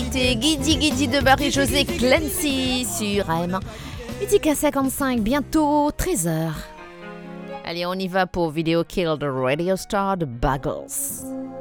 écouter Guidi Guidi de Marie-Josée Clancy sur AM. Musique à 55, bientôt 13h. Allez, on y va pour Video Kill the Radio Star de Buggles.